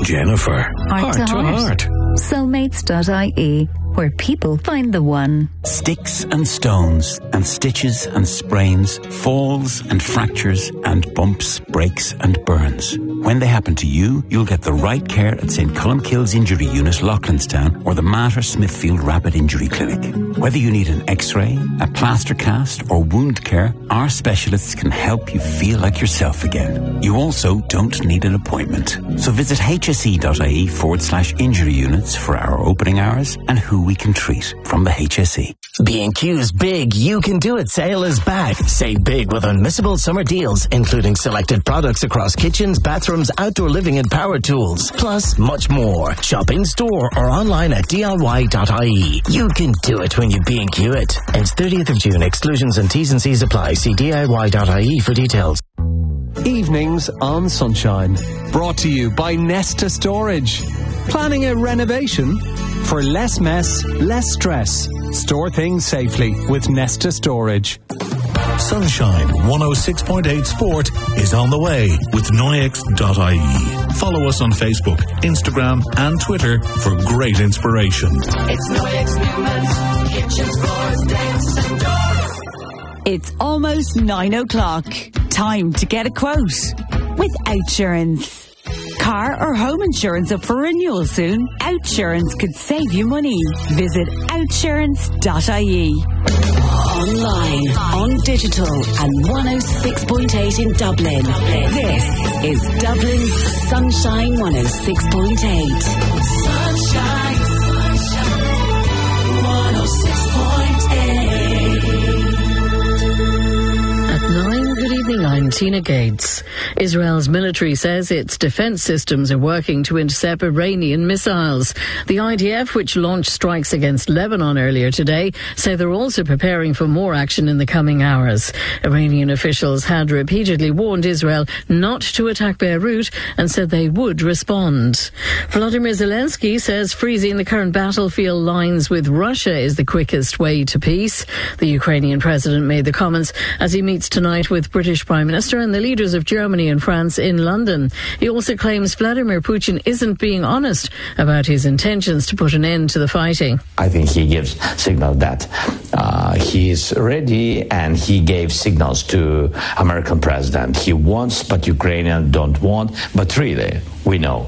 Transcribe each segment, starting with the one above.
Jennifer. Heart to heart. Soulmates.ie, where people find the one. Sticks and stones and stitches and sprains, falls and fractures and bumps, breaks and burns. When they happen to you, you'll get the right care at St. Columkille's Injury Unit, Loughlinstown, or the Mater Smithfield Rapid Injury Clinic. Whether you need an X-ray, a plaster cast or wound care, our specialists can help you feel like yourself again. You also don't need an appointment. So visit hse.ie/injury units for our opening hours and who we can treat from the HSE. B&Q's Big You Can Do It sale is back. Save big with unmissable summer deals, including selected products across kitchens, bathrooms, outdoor living and power tools. Plus, much more. Shop in store or online at diy.ie. You can do it when you B&Q it. Ends 30th of June. Exclusions and T's and C's apply. See diy.ie for details. Evenings on Sunshine. Brought to you by Nesta Storage. Planning a renovation? For less mess, less stress. Store things safely with Nesta Storage. Sunshine 106.8 Sport is on the way with Noyex.ie. Follow us on Facebook, Instagram and Twitter for great inspiration. It's Noyex Newman's kitchens, floors, desks and doors. It's almost 9 o'clock. Time to get a quote with Outsurance. Car or home insurance up for renewal soon? Outsurance could save you money. Visit outsurance.ie. Online, on digital, and 106.8 in Dublin. This is Dublin's Sunshine 106.8. Sunshine, 106.8. At 9, good evening, I'm Tina Gates. Israel's military says its defense systems are working to intercept Iranian missiles. The IDF, which launched strikes against Lebanon earlier today, say they're also preparing for more action in the coming hours. Iranian officials had repeatedly warned Israel not to attack Beirut and said they would respond. Volodymyr Zelensky says freezing the current battlefield lines with Russia is the quickest way to peace. The Ukrainian president made the comments as he meets tonight with British Prime Minister and the leaders of Germany and France in London. He also claims Vladimir Putin isn't being honest about his intentions to put an end to the fighting. I think he gives signal that he is ready, and he gave signals to American president. He wants, but Ukrainians don't want. But really, we know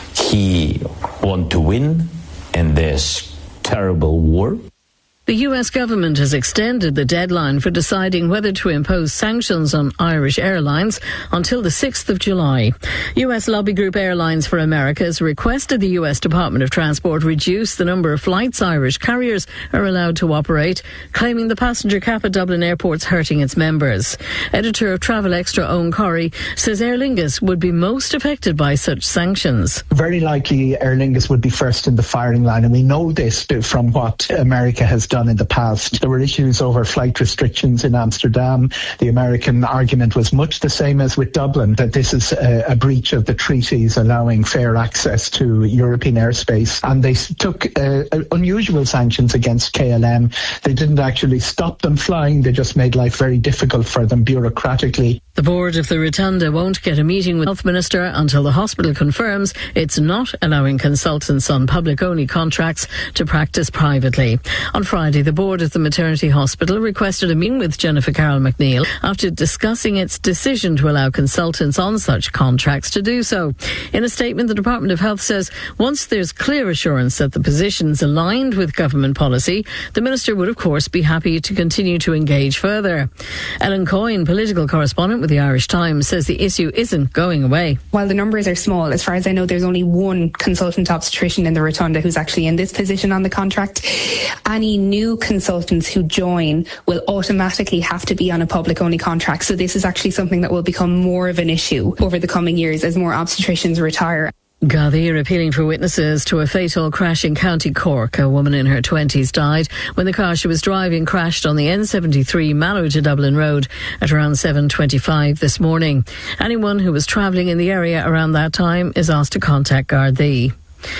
he wants to win in this terrible war. The US government has extended the deadline for deciding whether to impose sanctions on Irish Airlines until the 6th of July. US lobby group Airlines for America has requested the US Department of Transport reduce the number of flights Irish carriers are allowed to operate, claiming the passenger cap at Dublin Airport's hurting its members. Editor of Travel Extra, Owen Corrie, says Aer Lingus would be most affected by such sanctions. Very likely Aer Lingus would be first in the firing line, and we know this from what America has done in the past. There were issues over flight restrictions in Amsterdam. The American argument was much the same as with Dublin, that this is a breach of the treaties allowing fair access to European airspace. And they took unusual sanctions against KLM. They didn't actually stop them flying. They just made life very difficult for them bureaucratically. The board of the Rotunda won't get a meeting with the Health Minister until the hospital confirms it's not allowing consultants on public-only contracts to practice privately. On Friday, the board of the maternity hospital requested a meeting with Jennifer Carroll McNeil after discussing its decision to allow consultants on such contracts to do so. In a statement, the Department of Health says once there's clear assurance that the position's aligned with government policy, the Minister would of course be happy to continue to engage further. Ellen Coyne, political correspondent with the Irish Times, says the issue isn't going away. While the numbers are small, as far as I know, there's only one consultant obstetrician in the Rotunda who's actually in this position on the contract. Any new consultants who join will automatically have to be on a public-only contract. So this is actually something that will become more of an issue over the coming years as more obstetricians retire. Gardaí appealing for witnesses to a fatal crash in County Cork. A woman in her 20s died when the car she was driving crashed on the N73 Mallow to Dublin Road at around 7:25 this morning. Anyone who was travelling in the area around that time is asked to contact Gardaí.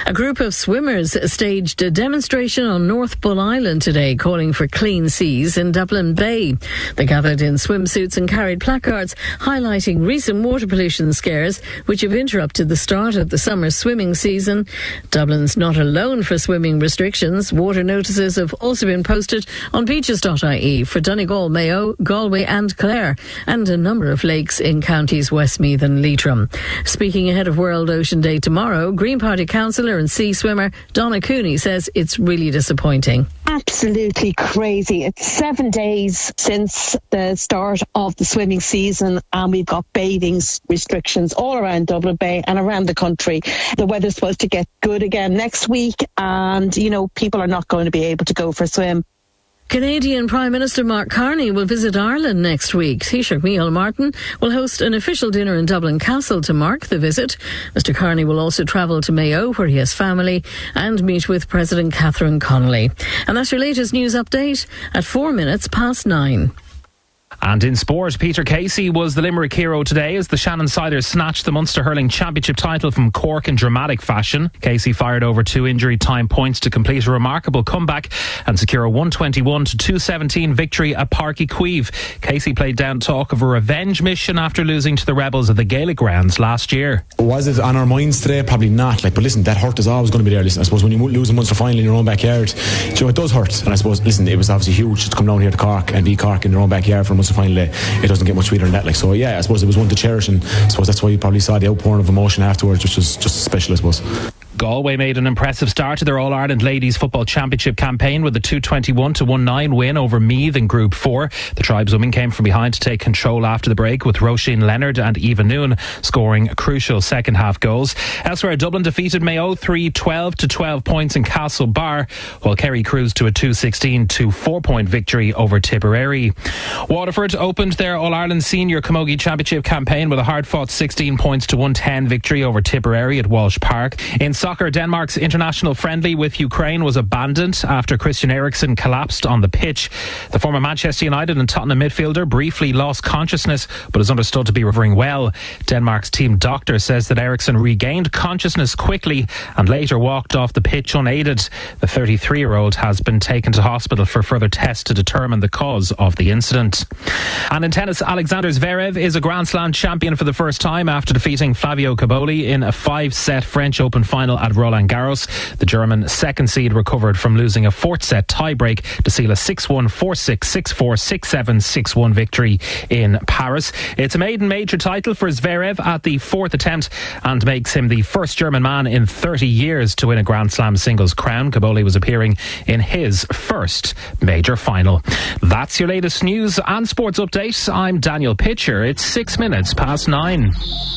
A group of swimmers staged a demonstration on North Bull Island today calling for clean seas in Dublin Bay. They gathered in swimsuits and carried placards highlighting recent water pollution scares which have interrupted the start of the summer swimming season. Dublin's not alone for swimming restrictions. Water notices have also been posted on beaches.ie for Donegal, Mayo, Galway and Clare, and a number of lakes in counties Westmeath and Leitrim. Speaking ahead of World Ocean Day tomorrow, Green Party councillor and sea swimmer Donna Cooney says it's really disappointing. Absolutely crazy. It's 7 days since the start of the swimming season and we've got bathing restrictions all around Dublin Bay and around the country. The weather's supposed to get good again next week and, people are not going to be able to go for a swim. Canadian Prime Minister Mark Carney will visit Ireland next week. Taoiseach Micheál Martin will host an official dinner in Dublin Castle to mark the visit. Mr Carney will also travel to Mayo, where he has family, and meet with President Catherine Connolly. And that's your latest news update at 9:04. And in sport, Peter Casey was the Limerick hero today as the Shannon Siders snatched the Munster Hurling Championship title from Cork in dramatic fashion. Casey fired over 2 injury time points to complete a remarkable comeback and secure a 121-217 victory at Páirc Uí Chaoimh. Casey played down talk of a revenge mission after losing to the Rebels at the Gaelic Grounds last year. Was it on our minds today? Probably not. But listen, that hurt is always going to be there. Listen, I suppose when you lose a Munster final in your own backyard, it does hurt. And I suppose, listen, it was obviously huge to come down here to Cork and beat Cork in their own backyard for a Munster final day. It doesn't get much sweeter than that. So yeah, I suppose it was one to cherish, and I suppose that's why you probably saw the outpouring of emotion afterwards, which was just special, I suppose. Galway made an impressive start to their All-Ireland Ladies Football Championship campaign with a 221-19 win over Meath in Group 4. The tribeswomen came from behind to take control after the break, with Roisin Leonard and Eva Noon scoring crucial second-half goals. Elsewhere, Dublin defeated Mayo 3-12 to 12 points in Castlebar, while Kerry cruised to a 2-16-4-point victory over Tipperary. Waterford opened their All-Ireland Senior Camogie Championship campaign with a hard-fought 16 points to 110 victory over Tipperary at Walsh Park. In soccer, Denmark's international friendly with Ukraine was abandoned after Christian Eriksen collapsed on the pitch. The former Manchester United and Tottenham midfielder briefly lost consciousness but is understood to be recovering well. Denmark's team doctor says that Eriksen regained consciousness quickly and later walked off the pitch unaided. The 33-year-old has been taken to hospital for further tests to determine the cause of the incident. And in tennis, Alexander Zverev is a Grand Slam champion for the first time after defeating Flavio Cobolli in a 5-set French Open final at Roland Garros. The German second seed recovered from losing a 4th set tiebreak to seal a 6-1, 4-6, 6-4, 6-7, 6-1 victory in Paris. It's a maiden major title for Zverev at the 4th attempt and makes him the first German man in 30 years to win a Grand Slam singles crown. Cobolli was appearing in his first major final. That's your latest news and sports update. I'm Daniel Pitcher. It's 9:06.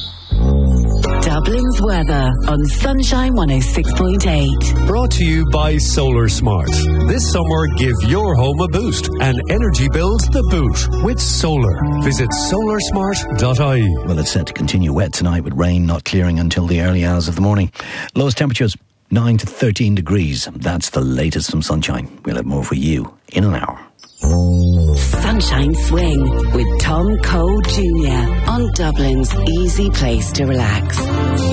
Dublin's weather on Sunshine 106.8. Brought to you by Solar Smart. This summer, give your home a boost and energy bills the boot with solar. Visit solarsmart.ie. Well, it's set to continue wet tonight with rain not clearing until the early hours of the morning. Lowest temperatures 9 to 13 degrees. That's the latest from Sunshine. We'll have more for you in an hour. Sunshine Swing with Tom Cole Jr. on Dublin's easy place to relax.